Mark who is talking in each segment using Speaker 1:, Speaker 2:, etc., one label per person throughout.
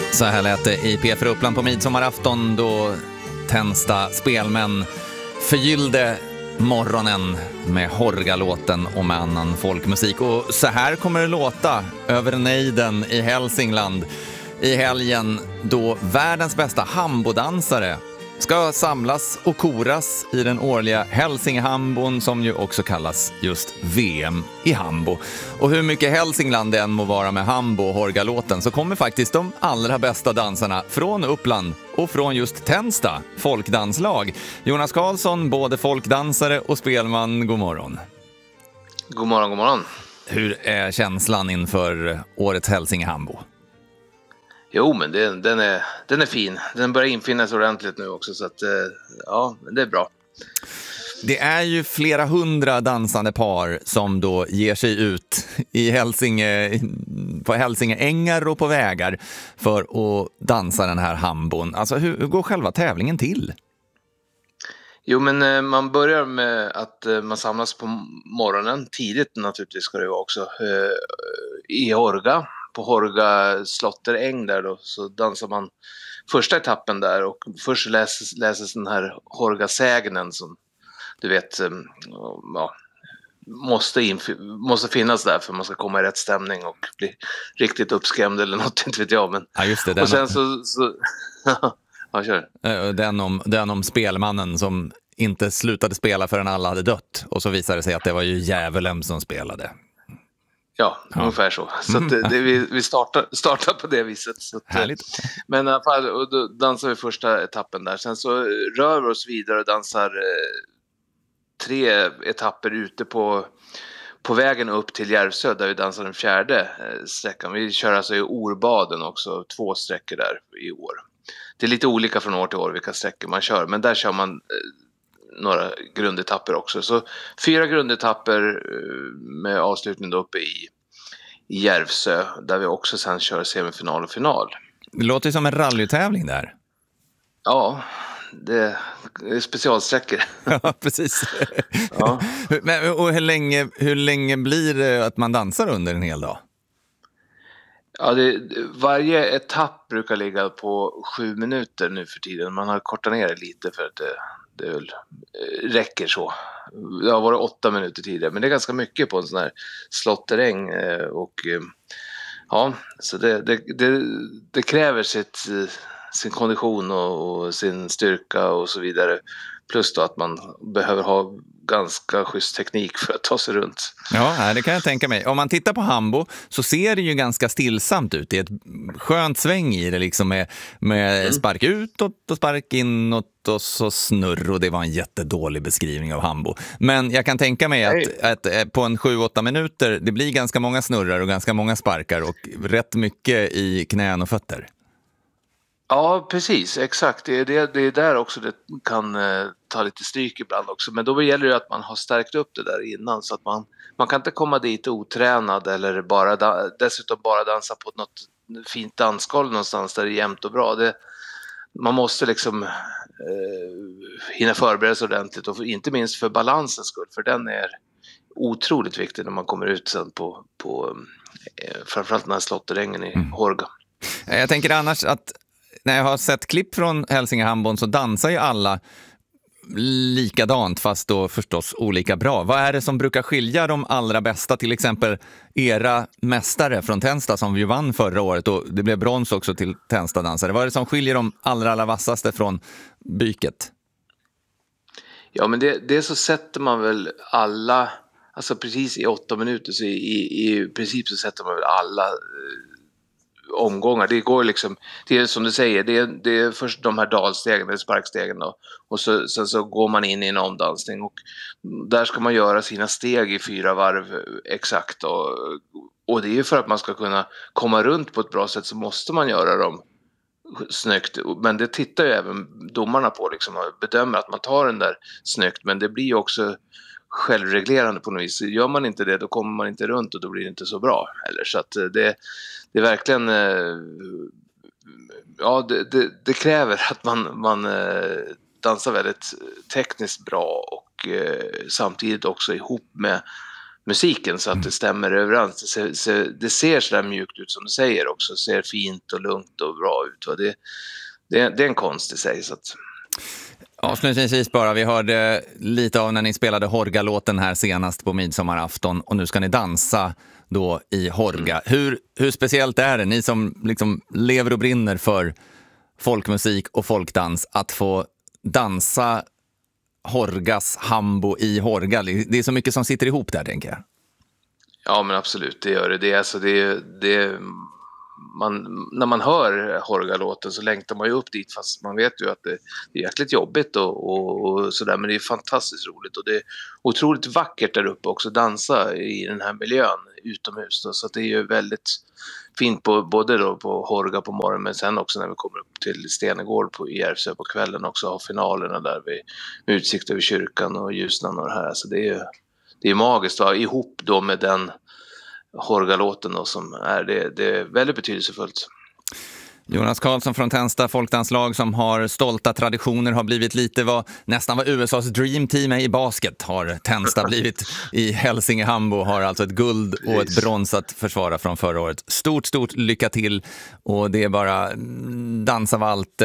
Speaker 1: Så här lät det i P4 Uppland på midsommarafton då Tensta spelmän förgyllde morgonen med Horgalåten och med annan folkmusik. Och så här kommer det låta över nejden i Hälsingland i helgen då världens bästa hambodansare ska samlas och koras i den årliga Hälsingehambon som ju också kallas just VM i hambo. Och hur mycket Hälsingland det än må vara med hambo och Horgalåten så kommer faktiskt de allra bästa dansarna från Uppland och från just Tensta folkdanslag. Jonas Karlsson, både folkdansare och spelman, god morgon.
Speaker 2: God morgon, god morgon.
Speaker 1: Hur är känslan inför årets Hälsingehambo?
Speaker 2: Jo, men den är fin. Den börjar infinnas ordentligt nu också, så att ja, det är bra.
Speaker 1: Det är ju flera hundra dansande par som då ger sig ut i Hälsinge, på Hälsingeängar och på vägar för att dansa den här hambon. Alltså hur går själva tävlingen till?
Speaker 2: Jo, men man börjar med att man samlas på morgonen. Tidigt naturligtvis ska det vara också. I Horga. På Horga slotteräng där då, så dansar man första etappen där och först läses den här Horgasägnen som du vet ja, måste finnas där för man ska komma i rätt stämning och bli riktigt uppskrämd eller något, inte vet jag. Men,
Speaker 1: ja, just det,
Speaker 2: och sen så ja, kör.
Speaker 1: Den om spelmannen som inte slutade spela förrän alla hade dött och så visade det sig att det var ju djävulen som spelade.
Speaker 2: Ja, ungefär så. Så att vi startar på det viset. Så att,
Speaker 1: härligt.
Speaker 2: Men i alla fall, och då dansar vi första etappen där. Sen så rör vi oss vidare och dansar 3 etapper ute på vägen upp till Järvsö där vi dansar den 4:e sträckan. Vi kör alltså i Orbaden också, 2 sträckor där i år. Det är lite olika från år till år vilka sträckor man kör, men där kör man några grundetapper också. Så 4 grundetapper med avslutning då uppe i Järvsö där vi också sen kör semifinal och final.
Speaker 1: Det låter ju som en rallytävling där.
Speaker 2: Ja, det är specialsträckor.
Speaker 1: Ja, precis.
Speaker 2: Ja.
Speaker 1: Men, och hur länge blir det att man dansar under en hel dag?
Speaker 2: Ja, varje etapp brukar ligga på 7 minuter nu för tiden. Man har kortat ner det lite för att det räcker så. Det har varit 8 minuter tidigare, men det är ganska mycket på en sån här slotteräng och ja, så det kräver sin kondition och sin styrka och så vidare. Plus då att man behöver ha ganska schysst teknik för att ta sig runt.
Speaker 1: Ja, det kan jag tänka mig. Om man tittar på hambo så ser det ju ganska stillsamt ut. Det är ett skönt sväng i det liksom med spark utåt och spark inåt och så snurr, och det var en jättedålig beskrivning av hambo. Men jag kan tänka mig att på en 7-8 minuter det blir ganska många snurrar och ganska många sparkar och rätt mycket i knän och fötter. Ja,
Speaker 2: precis, exakt. Det är där också det kan ta lite stryk ibland också. Men då gäller det att man har stärkt upp det där innan så att man kan inte komma dit otränad eller dessutom bara dansa på något fint dansgolv någonstans där det är jämnt och bra. Man måste liksom hinna förbereda sig ordentligt och inte minst för balansens skull, för den är otroligt viktig när man kommer ut sen på framförallt den här slotterängen i Horga.
Speaker 1: Jag tänker annars att när jag har sett klipp från Hälsingehambon så dansar ju alla likadant fast då förstås olika bra. Vad är det som brukar skilja de allra bästa, till exempel era mästare från Tensta som vi vann förra året och det blev brons också till Tensta-dansare. Vad är det som skiljer de allra vassaste från byket?
Speaker 2: Ja, men det så sätter man väl alla, alltså precis i 8 minuter så i princip så sätter man väl alla omgångar. Det går liksom, det är som du säger, det är först de här dalstegen eller sparkstegen då, och sen så går man in i en omdansning och där ska man göra sina steg i 4 varv exakt och det är ju för att man ska kunna komma runt på ett bra sätt så måste man göra dem snyggt, men det tittar ju även domarna på liksom och bedömer att man tar den där snyggt, men det blir ju också självreglerande på något vis. Gör man inte det då kommer man inte runt och då blir det inte så bra heller, så att det är verkligen ja, det kräver att man dansar väldigt tekniskt bra och samtidigt också ihop musiken så att det stämmer överens. Det ser så där mjukt ut som du säger också, ser fint och lugnt och bra ut. Va? Det är en konst i sig. Så att...
Speaker 1: Avslutningsvis bara, vi hörde lite av när ni spelade Horga-låten här senast på midsommarafton och nu ska ni dansa då i Horga. Hur speciellt är det, ni som liksom lever och brinner för folkmusik och folkdans, att få dansa Horgas hambo i Horga? Det är så mycket som sitter ihop där, tänker jag.
Speaker 2: Ja, men absolut, det gör det. Alltså, när man hör Horga-låten så längtar man ju upp dit, fast man vet ju att det är jäkligt jobbigt och sådär, men det är fantastiskt roligt och det är otroligt vackert där uppe också, dansa i den här miljön utomhus då, så att det är ju väldigt fint både då på Horga på morgonen, men sen också när vi kommer upp till Stenegård i Järvsö på kvällen också, har finalerna där med utsikt över kyrkan och Ljusnan och det här, så det är magiskt, va? Ihop då med den Horga-låten då, som det är väldigt betydelsefullt.
Speaker 1: Jonas Karlsson från Tensta folkdanslag, som har stolta traditioner, har blivit lite nästan vad USAs Dream Team är i basket, har Tensta blivit i Hälsingehambo, har alltså ett guld och ett brons att försvara från förra året. Stort lycka till, och det är bara dansa av allt,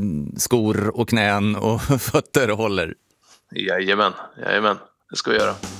Speaker 1: skor och knän och fötter och håller.
Speaker 2: Jajamän, det ska vi göra.